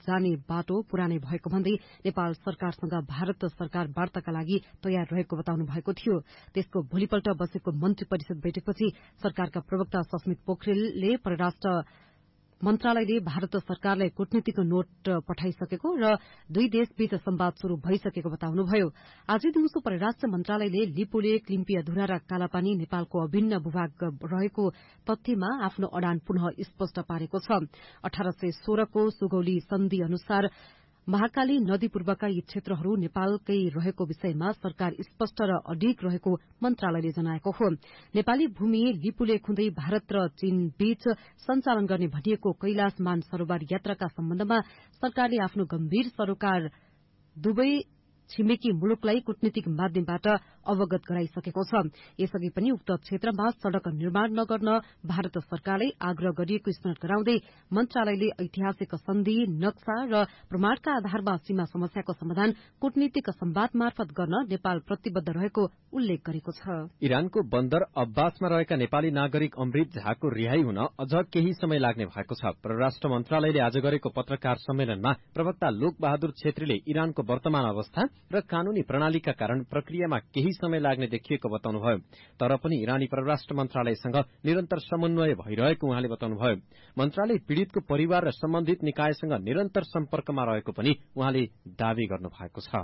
जाने बाटो पुरानै भएको भन्दै नेपाल सरकारसँग भारत सरकार वार्ताका लागि तयार रहेको बताउनु भएको थियो। त्यसको भोलिपल्ट बसेको मन्त्री परिषद बैठकपछि सरकारका प्रवक्ता सस्मित पोखरेलले परराष्ट्र मन्त्रालयले भारत सरकारलाई कूटनीतिक नोट पठाइसकेको र दुई देशबीच संवाद शुरू भइसकेको बताउनुभयो। आज दिउँसो परराष्ट्र मन्त्रालयले लिपुलेक, लिम्पियाधुरा र कालापानी नेपालको अभिन्न भूभाग रहेको तथ्यमा आफ्नो अडान पुनः स्पष्ट पारेको छ। 1816 को सुगौली सन्धि अनुसार महाकाली नदी पूर्वका यी क्षेत्रहरू नेपालकै रहेको विषयमा सरकार स्पष्ट र अडिग रहेको मन्त्रालयले जनाएको हो। नेपाली भूमि लिपुलेक हुँदै भारत र चीन बीच सञ्चालन गर्ने भनिएको कैलाश मानसरोवर यात्राका सम्बन्धमा सरकारले आफ्नो गम्भीर सरोकार दुवै छिमेकी मुलुकलाई कूटनीतिक माध्यमबाट अवगत गराइसकेको छ। यसअघि पनि उक्त क्षेत्रमा सड़क निर्माण नगर्न भारत सरकारलाई आग्रह गरिएको स्मरण गराउँदै मन्त्रालयले ऐतिहासिक सन्धि, नक्सा र प्रमाणका आधारमा सीमा समस्याको समाधान कूटनीतिक संवाद मार्फत गर्न नेपाल प्रतिबद्ध रहेको उल्लेख गरेको छ। इरानको बन्दर अब्बासमा रहेका नेपाली नागरिक अमृत झाको रिहाई हुन अझ केही समय लाग्ने भएको छ। परराष्ट्र मन्त्रालयले आज गरेको पत्रकार सम्मेलनमा प्रवक्ता लोक बहादुर छेत्रीले इरानको वर्तमान अवस्था र कानूनी प्रणालीका कारण प्रक्रियामा केही समय लाग्ने देखिएको बताउनुभयो। तर पनि इरानी परराष्ट्र मन्त्रालयसँग निरन्तर समन्वय भइरहेको उहाँले बताउनुभयो। मन्त्रालय पीड़ितको परिवार र सम्बन्धित निकायसँग निरन्तर सम्पर्कमा रहेको पनि उहाँले दावी गर्नुभएको छ।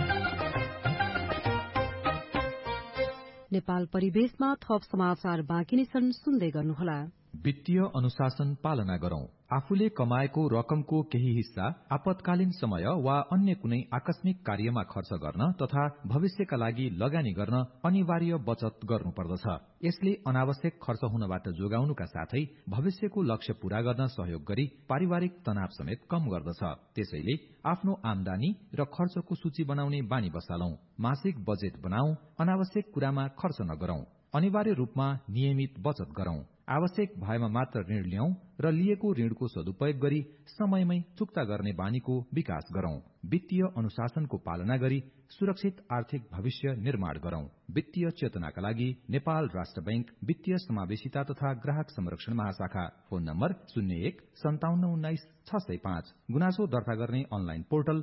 नेपाल परिवेशमा थप समाचार बाँकी नै छन्, सुन्दै गर्नुहोला। वित्तीय अनुशासन पालना गरौं। आफूले कमाएको रकमको केही हिस्सा आपतकालीन समय वा अन्य कुनै आकस्मिक कार्यमा खर्च गर्न तथा भविष्यका लागि लगानी गर्न अनिवार्य बचत गर्नुपर्दछ। यसले अनावश्यक खर्च हुनबाट जोगाउनुका साथै भविष्यको लक्ष्य पूरा गर्न सहयोग गरी पारिवारिक तनाव समेत कम गर्दछ। त्यसैले आफ्नो आमदानी र खर्चको सूची बनाउने बानी बसालौं। मासिक बजेट बनाऊ, अनावश्यक कुरामा खर्च नगरौं। अनिवार्य रूपमा नियमित बचत गरौं। आवश्यक भएमा मात्र ऋण लियौं र लिएको ऋणको सदुपयोग गरी समयमै चुक्ता गर्ने बानीको विकास गरौं। वित्तीय अनुशासनको पालना गरी सुरक्षित आर्थिक भविष्य निर्माण गरौं। वित्तीय चेतनाका लागि नेपाल राष्ट्र बैंक वित्तीय समावेशिता तथा ग्राहक संरक्षण महाशाखा। Phone number 01-5719-605। गुनासो दर्ता गर्ने अनलाइन पोर्टल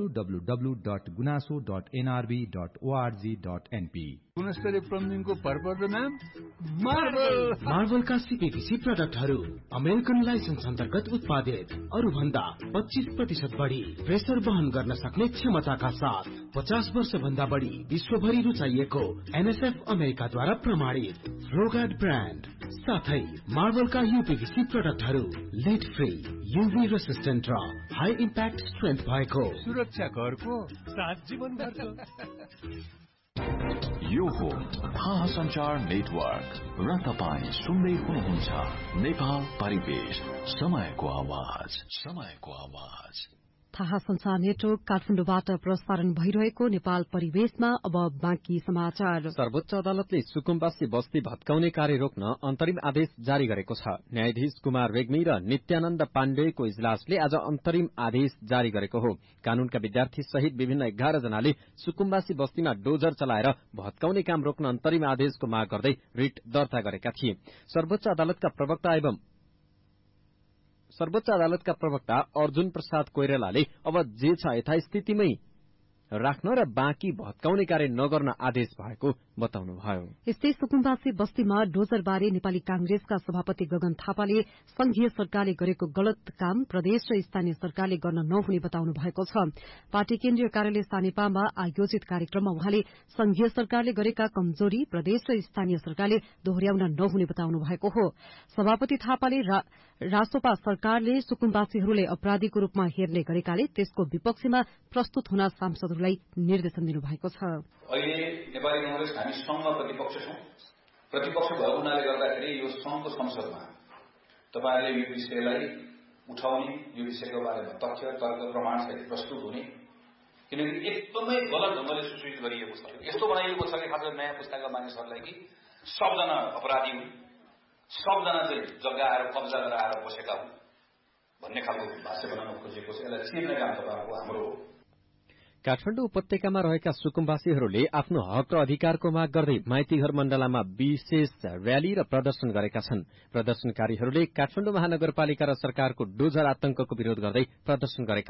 www.gunaso.nrb.org.np। गुणस्तरीय प्लम्बिङको भरपर्दो नाम मार्बलका सीपीभीसी प्रडक्टहरू अमेरिकन लाइसेन्स अन्तर्गत उत्पादित, अरूभन्दा 25% बढी प्रेसर वहन गर्न सक्ने क्षमताका साथ 50 वर्ष भन्दा बढी विश्वभरि रुचाइएको एनएसएफ अमेरिकाद्वारा प्रमाणित रोगार्ड ब्रान्ड, साथै मार्बलका यूपीभीसी प्रडक्टहरू लेड फ्री, यूभी रेसिस्टेन्ट र हाई इम्प्याक्ट स्ट्रेन्थ भएको, सुरक्षा घरको साथ जीवनभरको। यो हो थाहा संचार नेटवर्क र तपाईँ सुन्दै हुनुहुन्छ नेपाल परिवेश, समयको आवाज, समयको आवाज। थाहा संचार नेटवर्क काठमाडौँबाट प्रसारण भइरहेको नेपाल परिवेशमा अब बाँकी समाचार। सर्वोच्च अदालतले सुकुम्बासी बस्ती भत्काउने कार्य रोक्न अन्तरिम आदेश जारी गरेको छ। न्यायाधीश कुमार रेग्मी र नित्यानन्द पाण्डेको इजलासले आज अन्तरिम आदेश जारी गरेको हो। कानूनका विद्यार्थी सहित विभिन्न 11 जनाले सुकुम्बासी बस्तीमा डोजर चलाएर भत्काउने काम रोक्न अन्तरिम आदेशको माग गर्दै रिट दर्ता गरेका थिए। सर्वोच्च अदालतका प्रवक्ता अर्जुन प्रसाद कोइरालाले अब जे छ यथास्थितिमै राख्न र बाँकी भत्काउने कार्य नगर्न आदेश भएको बताउनुभयो। यस्तै सुकुम्बासी बस्तीमा डोजर बारे नेपाली कांग्रेसका सभापति गगन थापाले संघीय सरकारले गरेको गलत काम प्रदेश र स्थानीय सरकारले गर्न नहुने बताउनु भएको छ। पार्टी केन्द्रीय कार्यालय सानेपामा आयोजित कार्यक्रममा उहाँले संघीय सरकारले गरेका कमजोरी प्रदेश र स्थानीय सरकारले दोहोर्याउन नहुने बताउनु भएको हो। सभापति थापाले रासोपा सरकारले सुकुम्बासीहरूलाई अपराधीको रूपमा हेर्ने गरेकाले त्यसको विपक्षमा प्रस्तुत हुन सांसदहरूलाई निर्देशन दिनुभएको छ। अहिले नेपाली कांग्रेस हामी संघ प्रतिपक्ष छौं। प्रतिपक्ष भएको हुनाले गर्दाखेरि यो संघको संसदमा तपाईहरुले यो विषयलाई उठाउने, यो विषयको बारेमा तथ्य तर्क प्रमाण सहित प्रस्तुत हुने, किनकि एकदमै गलत ढंगले सूचित गरिएको छ। यस्तो बनाइएको छ कि खास गरी नयाँ पुस्ताका मानिसहरूलाई कि सबजना अपराधी हुन्, सबजना चाहिँ जग्गा आएर कब्जा गरेर आएर बसेका हुन् भन्ने खालको भाष्य बनाउन खोजेको छ। यसलाई चिर्ने काम तपाईहरुको हाम्रो हो। काठमाडौँ उपत्यकामा रहेका सुकुम्बासीहरूले आफ्नो हक र अधिकारको माग गर्दै माइतीघर मण्डलामा विशेष र्याली र प्रदर्शन गरेका छन्। प्रदर्शनकारीहरूले काठमाडौँ महानगरपालिका र सरकारको डोजर आतंकको विरोध गर्दै प्रदर्शन गरेका